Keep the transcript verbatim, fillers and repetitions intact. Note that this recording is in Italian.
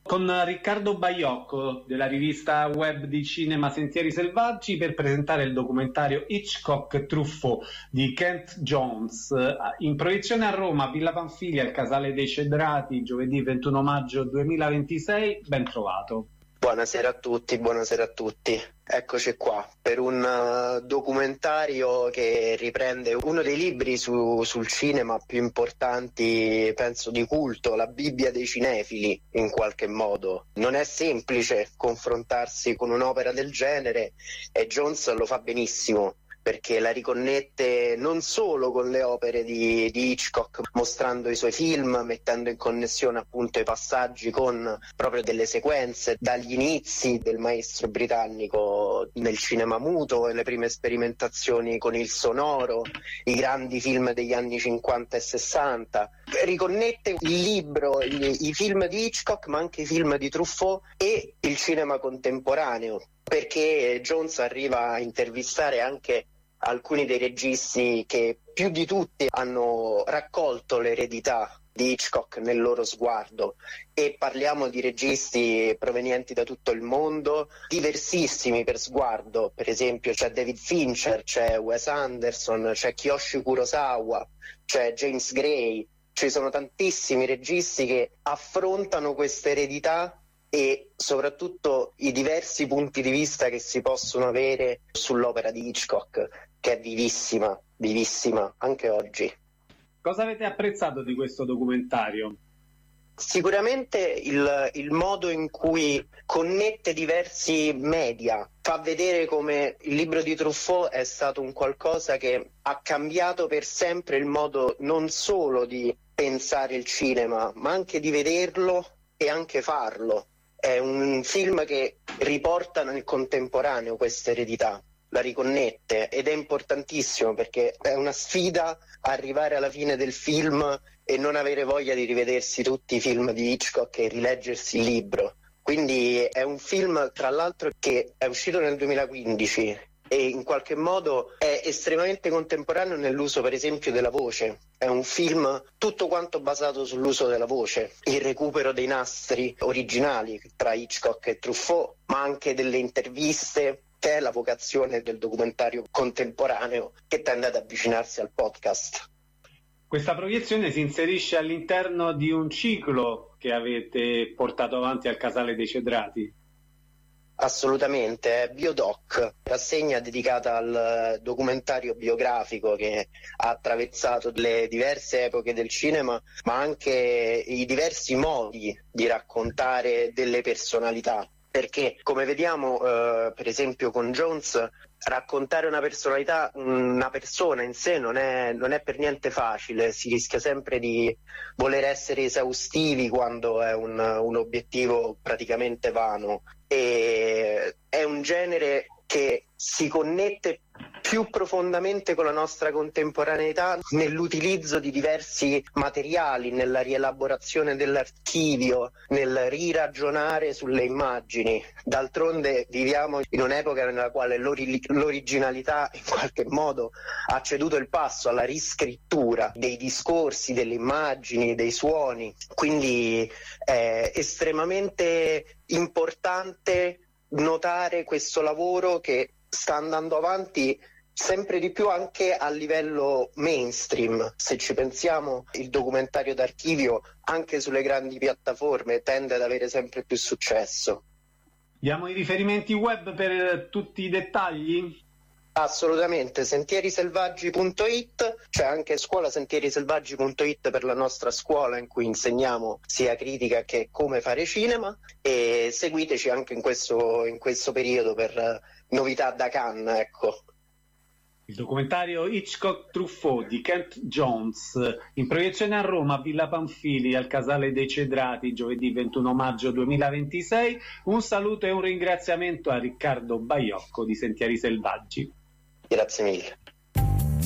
con Riccardo Baiocco della rivista web di cinema Sentieri Selvaggi per presentare il documentario Hitchcock Truffaut di Kent Jones, in proiezione a Roma, Villa Pamfilia, al Casale dei Cedrati, giovedì ventuno maggio duemilaventisei. Ben trovato. Buonasera a tutti, buonasera a tutti. Eccoci qua per un uh, documentario che riprende uno dei libri su, sul cinema più importanti, penso, di culto, la Bibbia dei cinefili in qualche modo. Non è semplice confrontarsi con un'opera del genere e Jones lo fa benissimo, perché la riconnette non solo con le opere di, di Hitchcock, mostrando i suoi film, mettendo in connessione appunto i passaggi con proprio delle sequenze dagli inizi del maestro britannico nel cinema muto e le prime sperimentazioni con il sonoro, i grandi film degli anni cinquanta e sessanta. Riconnette il libro, i, i film di Hitchcock, ma anche i film di Truffaut e il cinema contemporaneo, perché Jones arriva a intervistare anche alcuni dei registi che più di tutti hanno raccolto l'eredità di Hitchcock nel loro sguardo, e parliamo di registi provenienti da tutto il mondo, diversissimi per sguardo. Per esempio c'è David Fincher, c'è Wes Anderson, c'è Kiyoshi Kurosawa, c'è James Gray. Ci sono tantissimi registi che affrontano questa eredità e soprattutto i diversi punti di vista che si possono avere sull'opera di Hitchcock, che è vivissima, vivissima anche oggi. Cosa avete apprezzato di questo documentario? Sicuramente il, il modo in cui connette diversi media, fa vedere come il libro di Truffaut è stato un qualcosa che ha cambiato per sempre il modo non solo di pensare il cinema, ma anche di vederlo e anche farlo. È un film che riporta nel contemporaneo questa eredità, la riconnette, ed è importantissimo perché è una sfida arrivare alla fine del film e non avere voglia di rivedersi tutti i film di Hitchcock e rileggersi il libro. Quindi è un film, tra l'altro, che è uscito nel duemilaquindici e in qualche modo è estremamente contemporaneo nell'uso, per esempio, della voce. È un film tutto quanto basato sull'uso della voce, il recupero dei nastri originali tra Hitchcock e Truffaut, ma anche delle interviste, che è la vocazione del documentario contemporaneo che tende ad avvicinarsi al podcast. Questa proiezione si inserisce all'interno di un ciclo che avete portato avanti al Casale dei Cedrati. Assolutamente, è Biodoc, rassegna dedicata al documentario biografico che ha attraversato le diverse epoche del cinema, ma anche i diversi modi di raccontare delle personalità. Perché, come vediamo, eh, per esempio con Jones, raccontare una personalità, una persona in sé non è, non è per niente facile, si rischia sempre di voler essere esaustivi quando è un, un obiettivo praticamente vano. E è un genere che si connette più profondamente con la nostra contemporaneità nell'utilizzo di diversi materiali, nella rielaborazione dell'archivio, nel riragionare sulle immagini. D'altronde viviamo in un'epoca nella quale l'ori- l'originalità in qualche modo ha ceduto il passo alla riscrittura dei discorsi, delle immagini, dei suoni. Quindi è estremamente importante notare questo lavoro che sta andando avanti sempre di più anche a livello mainstream. Se ci pensiamo, il documentario d'archivio anche sulle grandi piattaforme tende ad avere sempre più successo. Diamo i riferimenti web per tutti i dettagli? Assolutamente, sentieriselvaggi punto it, c'è anche scuolasentierselvaggi punto it per la nostra scuola in cui insegniamo sia critica che come fare cinema, e seguiteci anche in questo, in questo periodo per novità da Cannes, ecco. Il documentario Hitchcock Truffaut di Kent Jones, in proiezione a Roma, Villa Pamfili, al Casale dei Cedrati, giovedì ventuno maggio duemilaventisei. Un saluto e un ringraziamento a Riccardo Baiocco di Sentieri Selvaggi. Grazie mille.